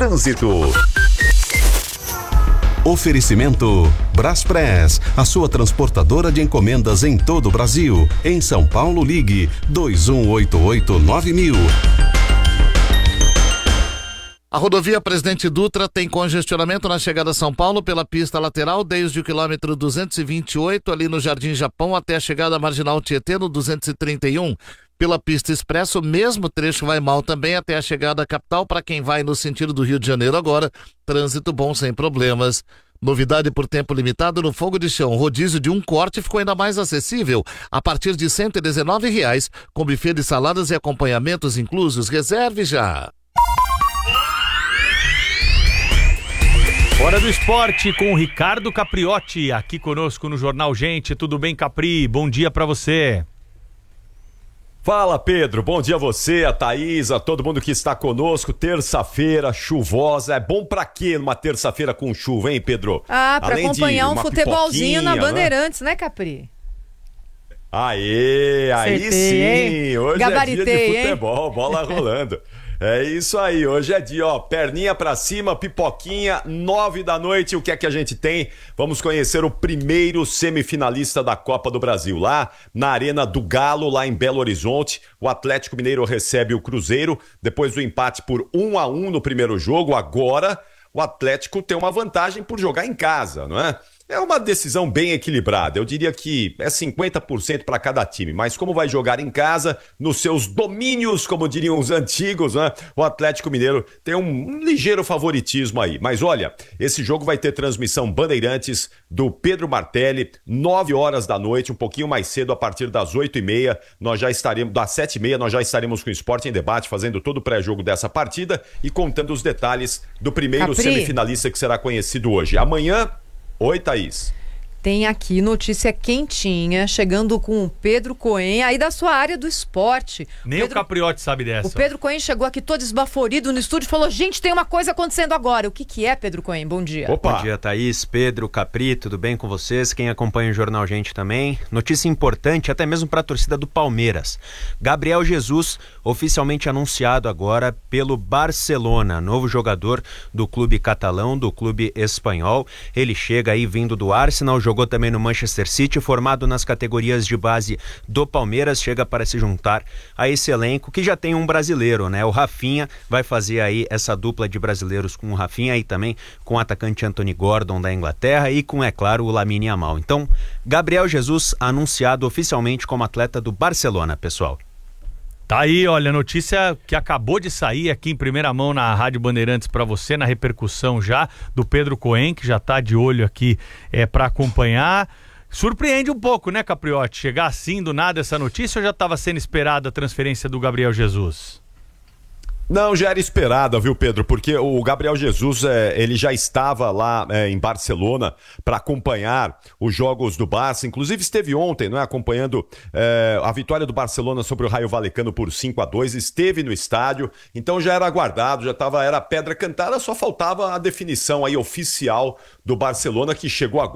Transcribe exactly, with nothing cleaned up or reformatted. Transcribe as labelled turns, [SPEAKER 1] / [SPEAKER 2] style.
[SPEAKER 1] Trânsito.
[SPEAKER 2] Oferecimento Braspress, a sua transportadora de encomendas em todo o Brasil. Em São Paulo, ligue dois um oito oito nove mil.
[SPEAKER 3] A rodovia Presidente Dutra tem congestionamento na chegada a São Paulo pela pista lateral desde o quilômetro duzentos e vinte e oito, ali no Jardim Japão, até a chegada à Marginal Tietê, no duzentos e trinta e um. Pela pista expresso, o mesmo trecho vai mal também até a chegada à capital. Para quem vai no sentido do Rio de Janeiro agora, trânsito bom sem problemas. Novidade por tempo limitado no Fogo de Chão. Rodízio de um corte ficou ainda mais acessível, a partir de cento e dezenove reais, com buffet de saladas e acompanhamentos inclusos. Reserve já!
[SPEAKER 4] Hora do esporte com o Ricardo Capriotti, aqui conosco no Jornal Gente. Tudo bem, Capri? Bom dia pra você.
[SPEAKER 5] Fala, Pedro, bom dia a você, a Thaís, a todo mundo que está conosco. Terça-feira chuvosa, é bom pra quê numa terça-feira com chuva, hein, Pedro?
[SPEAKER 6] Ah, pra
[SPEAKER 5] Além
[SPEAKER 6] acompanhar um futebolzinho na Bandeirantes,
[SPEAKER 5] né,
[SPEAKER 6] né Capri?
[SPEAKER 5] Aê, aí
[SPEAKER 6] Acertei,
[SPEAKER 5] sim,
[SPEAKER 6] hein?
[SPEAKER 5] hoje
[SPEAKER 6] Gabaritei,
[SPEAKER 5] é dia de futebol, hein? Bola rolando. É isso aí, hoje é dia, ó, perninha pra cima, pipoquinha, nove da noite, o que é que a gente tem? Vamos conhecer o primeiro semifinalista da Copa do Brasil, lá na Arena do Galo, lá em Belo Horizonte. O Atlético Mineiro recebe o Cruzeiro, depois do empate por um a um no primeiro jogo. Agora o Atlético tem uma vantagem por jogar em casa, não é? É uma decisão bem equilibrada, eu diria que é cinquenta por cento para cada time, mas como vai jogar em casa, nos seus domínios, como diriam os antigos, né? O Atlético Mineiro tem um ligeiro favoritismo aí. Mas olha, esse jogo vai ter transmissão Bandeirantes do Pedro Martelli, nove horas da noite, um pouquinho mais cedo, a partir das oito e meia, nós já estaremos, das sete e meia, nós já estaremos com o Esporte em Debate, fazendo todo o pré-jogo dessa partida e contando os detalhes do primeiro
[SPEAKER 6] Capri.
[SPEAKER 5] semifinalista que será conhecido hoje. Amanhã... Oi, Thaís.
[SPEAKER 6] Tem aqui notícia quentinha, chegando com o Pedro Cohen, aí da sua área do esporte.
[SPEAKER 4] Nem
[SPEAKER 6] Pedro...
[SPEAKER 4] o Capriotti sabe dessa.
[SPEAKER 6] O Pedro Cohen chegou aqui todo esbaforido no estúdio e falou, gente, tem uma coisa acontecendo agora. O que que é, Pedro Cohen? Bom dia.
[SPEAKER 5] Opa.
[SPEAKER 7] Bom dia, Thaís, Pedro, Capri, tudo bem com vocês? Quem acompanha o Jornal Gente também. Notícia importante até mesmo para a torcida do Palmeiras. Gabriel Jesus, oficialmente anunciado agora pelo Barcelona, novo jogador do clube catalão, do clube espanhol. Ele chega aí vindo do Arsenal, jogou também no Manchester City, formado nas categorias de base do Palmeiras, chega para se juntar a esse elenco que já tem um brasileiro, né? O Rafinha vai fazer aí essa dupla de brasileiros com o Rafinha e também com o atacante Anthony Gordon da Inglaterra e com, é claro, o Lamine Yamal. Então, Gabriel Jesus anunciado oficialmente como atleta do Barcelona, pessoal.
[SPEAKER 4] Tá aí, olha, notícia que acabou de sair aqui em primeira mão na Rádio Bandeirantes para você, na repercussão já do Pedro Cohen, que já tá de olho aqui é, para acompanhar. Surpreende um pouco, né, Capriotti? Chegar assim do nada essa notícia ou já estava sendo esperada a transferência do Gabriel Jesus?
[SPEAKER 5] Não, já era esperada, viu, Pedro? Porque o Gabriel Jesus, é, ele já estava lá é, em Barcelona para acompanhar os jogos do Barça. Inclusive esteve ontem, não é, acompanhando é, a vitória do Barcelona sobre o Raio Vallecano por cinco a dois. Esteve no estádio, então já era aguardado, já estava, era pedra cantada, só faltava a definição aí oficial do Barcelona que chegou agora.